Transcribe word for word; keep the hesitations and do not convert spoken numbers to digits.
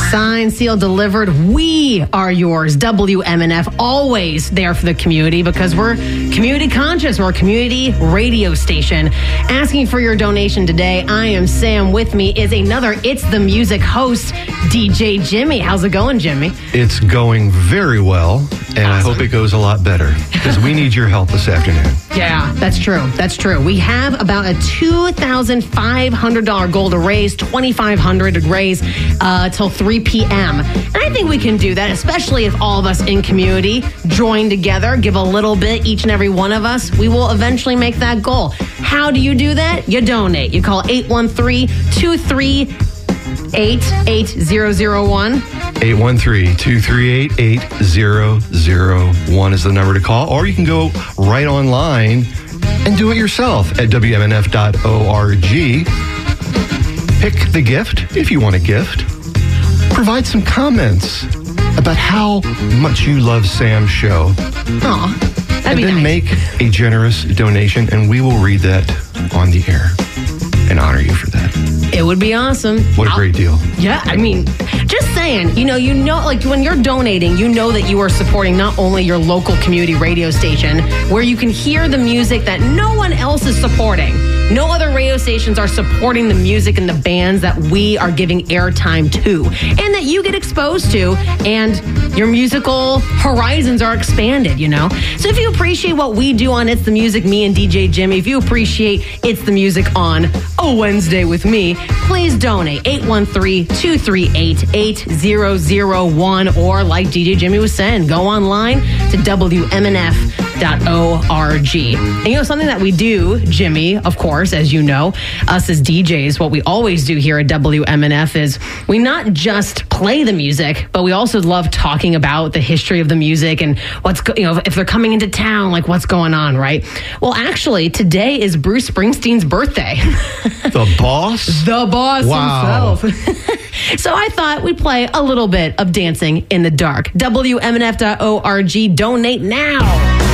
Signed, sealed, delivered. We are yours. W M N F, always there for the community because we're community conscious. We're a community radio station. Asking for your donation today, I am Sam. With me is another It's the Music host, D J Jimmy. How's it going, Jimmy? It's going very well, and awesome. I hope it goes a lot better because we need your help this afternoon. Yeah, that's true. That's true. We have about a two thousand five hundred dollars goal to raise, two thousand five hundred dollars to raise uh, till three p.m. And I think we can do that, especially if all of us in community join together, give a little bit, each and every one of us. We will eventually make that goal. How do you do that? You donate. You call eight one three, two three eight, eight zero zero one. eight one three, two three eight, eight zero zero one is the number to call. Or you can go right online and do it yourself at W M N F dot org. Pick the gift if you want a gift. Provide some comments about how much you love Sam's show. Aw, that'd and be then nice. Make a generous donation, and we will read that on the air and honor you for that. It would be awesome. What a I'll- great deal. Yeah, I mean, just saying, you know, you know, like when you're donating, you know that you are supporting not only your local community radio station where you can hear the music that no one else is supporting. No other radio stations are supporting the music and the bands that we are giving airtime to and that you get exposed to, and your musical horizons are expanded, you know? So if you appreciate what we do on It's the Music, me and D J Jimmy, if you appreciate It's the Music on a Wednesday with me, please donate eight one three, two three eight, eight zero zero one, or like D J Jimmy was saying, go online to W M N F dot org. And you know, something that we do, Jimmy, of course, as you know, us as D Js, what we always do here at W M N F is we not just play the music, but we also love talking about the history of the music and what's, go- you know, if they're coming into town, like what's going on, right? Well, actually, today is Bruce Springsteen's birthday. The boss? The boss Wow. himself. So I thought we'd play a little bit of Dancing in the Dark. W M N F dot org. Donate now.